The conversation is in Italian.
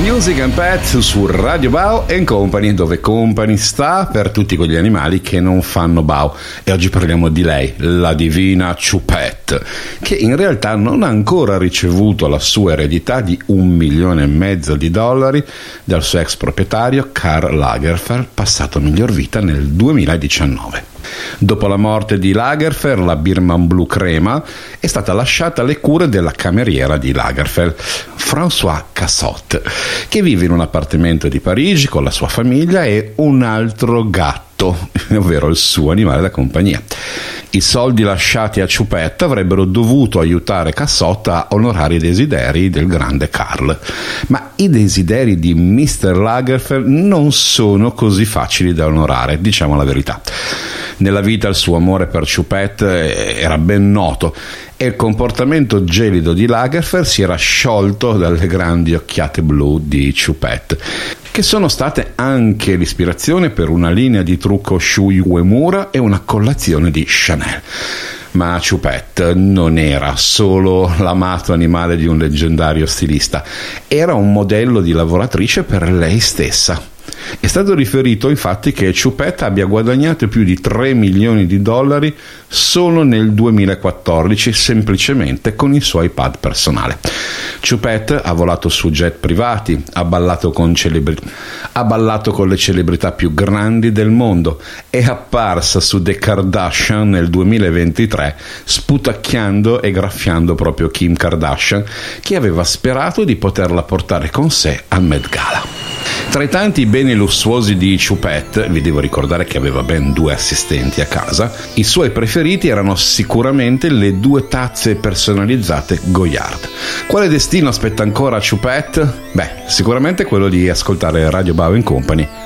Music and Pets su Radio Bao & Company, dove Company sta per tutti quegli animali che non fanno Bao. E oggi parliamo di lei, la divina Choupette, che in realtà non ha ancora ricevuto la sua eredità di $1,5 milioni dal suo ex proprietario Karl Lagerfeld, passato a miglior vita nel 2019. Dopo la morte di Lagerfeld, la Birman blu crema è stata lasciata alle cure della cameriera di Lagerfeld, Françoise Cassotte, che vive in un appartamento di Parigi con la sua famiglia e un altro gatto, ovvero il suo animale da compagnia. I soldi lasciati a Choupette avrebbero dovuto aiutare Cassotte a onorare i desideri del grande Karl, ma i desideri di Mr. Lagerfeld non sono così facili da onorare, diciamo la verità. Nella vita il suo amore per Choupette era ben noto e il comportamento gelido di Lagerfeld si era sciolto dalle grandi occhiate blu di Choupette, che sono state anche l'ispirazione per una linea di trucco Shui Uemura e una collezione di Chanel. Ma Choupette non era solo l'amato animale di un leggendario stilista, era un modello di lavoratrice per lei stessa. È stato riferito infatti che Choupette abbia guadagnato più di $3 milioni solo nel 2014 semplicemente con il suo iPad personale. Choupette ha volato su jet privati, ha ballato con le celebrità più grandi del mondo, è apparsa su The Kardashian nel 2023 sputacchiando e graffiando proprio Kim Kardashian, che aveva sperato di poterla portare con sé al Met Gala. Tra i tanti beni lussuosi di Choupette, vi devo ricordare che aveva ben 2 assistenti a casa, i suoi preferiti erano sicuramente le 2 tazze personalizzate Goyard. Quale destino aspetta ancora Choupette? Beh, sicuramente quello di ascoltare Radio Bao & Company